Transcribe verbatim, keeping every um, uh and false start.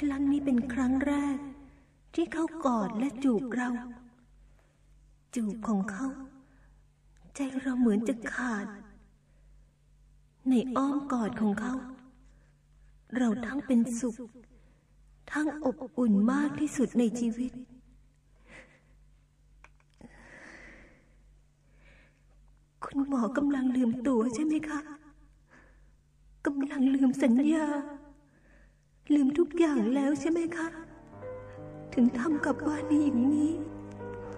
รั้งนี้เป็นครั้งแรกที่เขากอดและจูบเราจูบของเขาใจเราเหมือนจะขาดในอ้อมกอดของเขาเราทั้งเป็นสุขทั้งอบอุ่นมากที่สุดในชีวิตคุณหมอกำลังลืมตัวใช่ไหมคะกำลังลืมสัญญาลืมทุกอย่างแล้วใช่ไหมคะถึงทำกับวานีอย่างนี้